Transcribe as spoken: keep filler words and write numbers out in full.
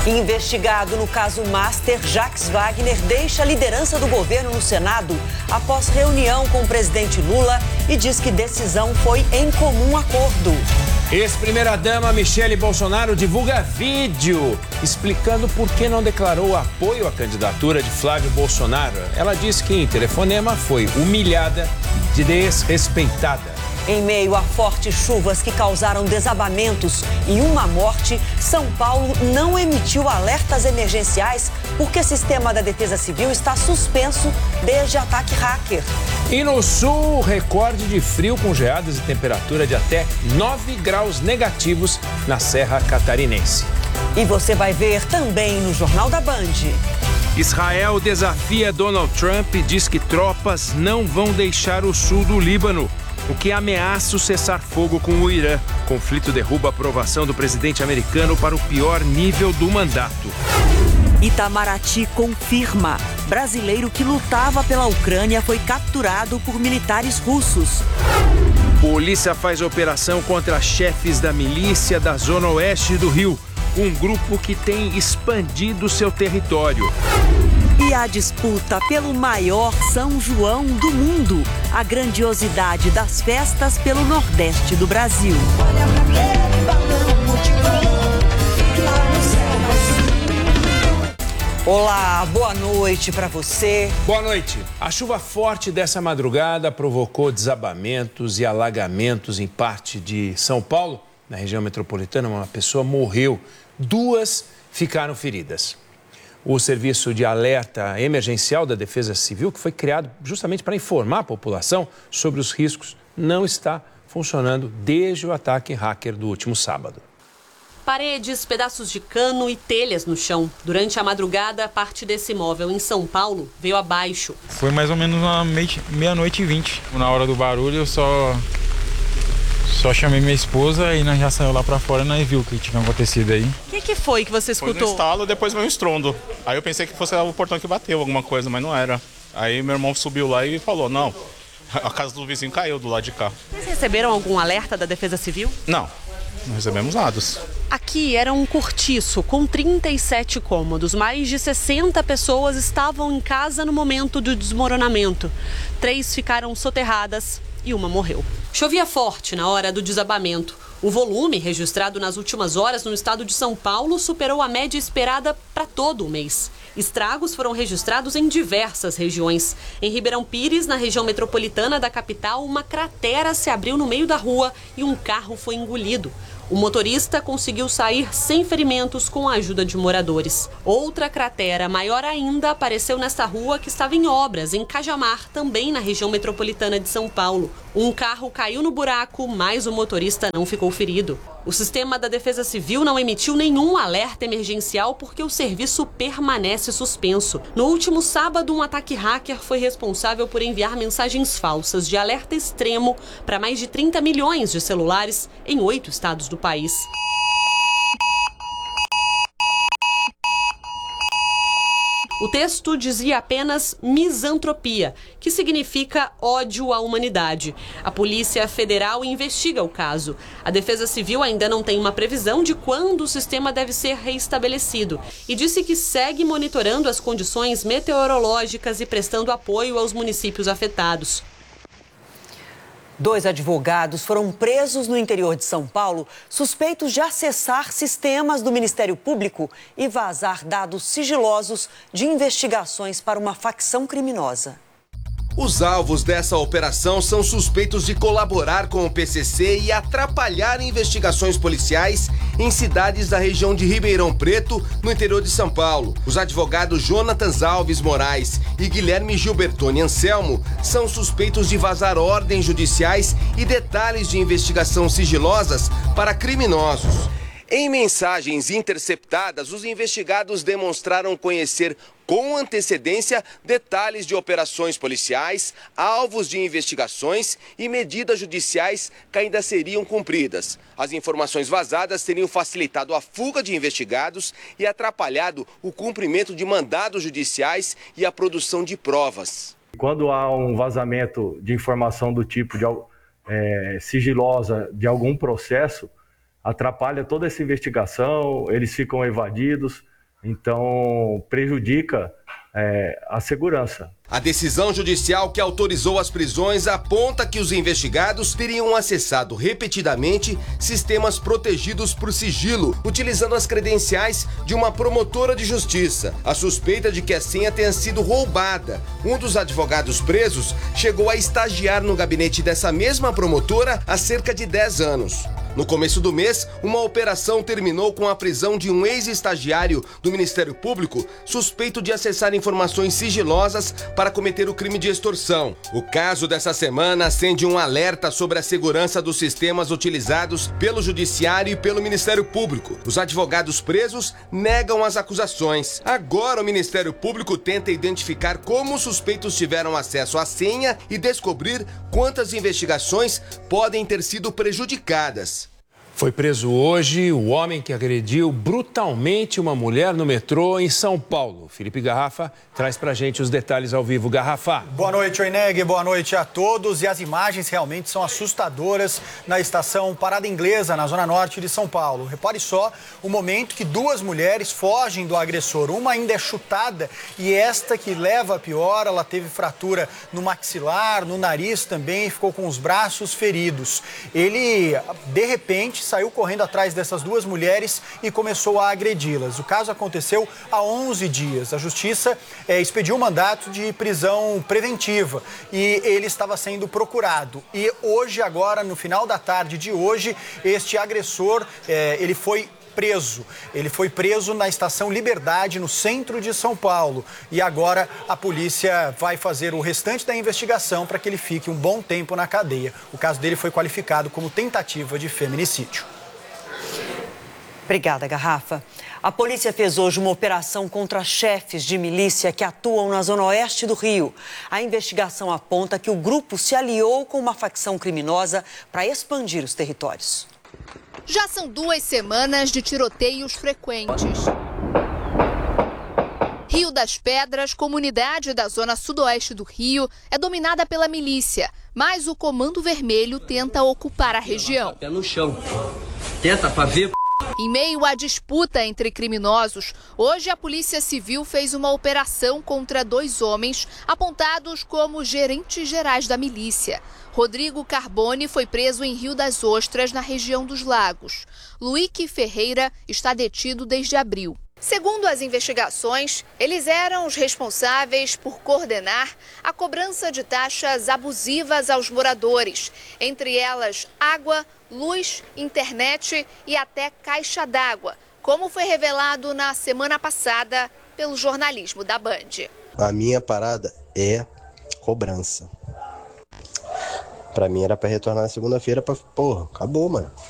Investigado no caso Master, Jacques Wagner deixa a liderança do governo no Senado após reunião com o presidente Lula e diz que decisão foi em comum acordo. Ex-primeira-dama Michele Bolsonaro divulga vídeo explicando por que não declarou apoio à candidatura de Flávio Bolsonaro. Ela diz que em telefonema foi humilhada e desrespeitada. Em meio a fortes chuvas que causaram desabamentos e uma morte, São Paulo não emitiu alertas emergenciais porque o sistema da Defesa Civil está suspenso desde ataque hacker. E no sul, recorde de frio com geadas e temperatura de até nove graus negativos na Serra Catarinense. E você vai ver também no Jornal da Band. Israel desafia Donald Trump e diz que tropas não vão deixar o sul do Líbano, o que ameaça o cessar-fogo com o Irã. Conflito derruba a aprovação do presidente americano para o pior nível do mandato. Itamaraty confirma. Brasileiro que lutava pela Ucrânia foi capturado por militares russos. Polícia faz operação contra chefes da milícia da Zona Oeste do Rio, um grupo que tem expandido seu território. E a disputa pelo maior São João do mundo, a grandiosidade das festas pelo Nordeste do Brasil. Olha pra aquele balão motivando, lá no céu. Olá, boa noite para você. Boa noite. A chuva forte dessa madrugada provocou desabamentos e alagamentos em parte de São Paulo, na região metropolitana. Uma pessoa morreu, duas ficaram feridas. O serviço de alerta emergencial da Defesa Civil, que foi criado justamente para informar a população sobre os riscos, não está funcionando desde o ataque hacker do último sábado. Paredes, pedaços de cano e telhas no chão. Durante a madrugada, parte desse imóvel em São Paulo veio abaixo. Foi mais ou menos uma meia-noite e vinte. Na hora do barulho, eu só... Só chamei minha esposa e nós já saímos lá pra fora e nós viu o que tinha acontecido aí. O que, que foi que você escutou? Foi no estalo, depois veio um estrondo. Aí eu pensei que fosse o portão que bateu, alguma coisa, mas não era. Aí meu irmão subiu lá e falou, não, a casa do vizinho caiu do lado de cá. Vocês receberam algum alerta da Defesa Civil? Não, não recebemos nada. Aqui era um cortiço com trinta e sete cômodos. Mais de sessenta pessoas estavam em casa no momento do desmoronamento. Três ficaram soterradas e uma morreu. Chovia forte na hora do desabamento. O volume registrado nas últimas horas no estado de São Paulo superou a média esperada para todo o mês. Estragos foram registrados em diversas regiões. Em Ribeirão Pires, na região metropolitana da capital, uma cratera se abriu no meio da rua e um carro foi engolido. O motorista conseguiu sair sem ferimentos com a ajuda de moradores. Outra cratera, maior ainda, apareceu nesta rua que estava em obras, em Cajamar, também na região metropolitana de São Paulo. Um carro caiu no buraco, mas o motorista não ficou ferido. O sistema da Defesa Civil não emitiu nenhum alerta emergencial porque o serviço permanece suspenso. No último sábado, um ataque hacker foi responsável por enviar mensagens falsas de alerta extremo para mais de trinta milhões de celulares em oito estados do país. O texto dizia apenas misantropia, que significa ódio à humanidade. A Polícia Federal investiga o caso. A Defesa Civil ainda não tem uma previsão de quando o sistema deve ser reestabelecido e disse que segue monitorando as condições meteorológicas e prestando apoio aos municípios afetados. Dois advogados foram presos no interior de São Paulo, suspeitos de acessar sistemas do Ministério Público e vazar dados sigilosos de investigações para uma facção criminosa. Os alvos dessa operação são suspeitos de colaborar com o P C C e atrapalhar investigações policiais em cidades da região de Ribeirão Preto, no interior de São Paulo. Os advogados Jonatas Alves Moraes e Guilherme Gilbertoni Anselmo são suspeitos de vazar ordens judiciais e detalhes de investigação sigilosas para criminosos. Em mensagens interceptadas, os investigados demonstraram conhecer com antecedência detalhes de operações policiais, alvos de investigações e medidas judiciais que ainda seriam cumpridas. As informações vazadas teriam facilitado a fuga de investigados e atrapalhado o cumprimento de mandados judiciais e a produção de provas. Quando há um vazamento de informação do tipo de, é, sigilosa de algum processo, atrapalha toda essa investigação, eles ficam evadidos, Então, prejudica é, a segurança. A decisão judicial que autorizou as prisões aponta que os investigados teriam acessado repetidamente sistemas protegidos por sigilo, utilizando as credenciais de uma promotora de justiça. A suspeita de que a senha tenha sido roubada. Um dos advogados presos chegou a estagiar no gabinete dessa mesma promotora há cerca de dez anos. No começo do mês, uma operação terminou com a prisão de um ex-estagiário do Ministério Público suspeito de acessar informações sigilosas para cometer o crime de extorsão. O caso dessa semana acende um alerta sobre a segurança dos sistemas utilizados pelo Judiciário e pelo Ministério Público. Os advogados presos negam as acusações. Agora o Ministério Público tenta identificar como os suspeitos tiveram acesso à senha e descobrir quantas investigações podem ter sido prejudicadas. Foi preso hoje o homem que agrediu brutalmente uma mulher no metrô em São Paulo. Felipe Garrafa traz pra gente os detalhes ao vivo. Garrafa. Boa noite, Oineg. Boa noite a todos. E as imagens realmente são assustadoras na estação Parada Inglesa, na zona norte de São Paulo. Repare só o momento que duas mulheres fogem do agressor. Uma ainda é chutada e esta que leva a pior, ela teve fratura no maxilar, no nariz também, ficou com os braços feridos. Ele, de repente, saiu correndo atrás dessas duas mulheres e começou a agredi-las. O caso aconteceu há onze dias. A Justiça é, expediu um mandato de prisão preventiva e ele estava sendo procurado. E hoje, agora, no final da tarde de hoje, este agressor, é, ele foi preso. Ele foi preso na Estação Liberdade, no centro de São Paulo. E agora a polícia vai fazer o restante da investigação para que ele fique um bom tempo na cadeia. O caso dele foi qualificado como tentativa de feminicídio. Obrigada, Garrafa. A polícia fez hoje uma operação contra chefes de milícia que atuam na zona oeste do Rio. A investigação aponta que o grupo se aliou com uma facção criminosa para expandir os territórios. Já são duas semanas de tiroteios frequentes. Rio das Pedras, comunidade da zona sudoeste do Rio, é dominada pela milícia, mas o Comando Vermelho tenta ocupar a região. Pé no chão. Tenta pra ver. Em meio à disputa entre criminosos, hoje a Polícia Civil fez uma operação contra dois homens apontados como gerentes gerais da milícia. Rodrigo Carbone foi preso em Rio das Ostras, na região dos Lagos. Luíque Ferreira está detido desde abril. Segundo as investigações, eles eram os responsáveis por coordenar a cobrança de taxas abusivas aos moradores, entre elas água, luz, internet e até caixa d'água, como foi revelado na semana passada pelo jornalismo da Band. A minha parada é cobrança. Pra mim era pra retornar na segunda-feira, pra... porra, acabou, mano.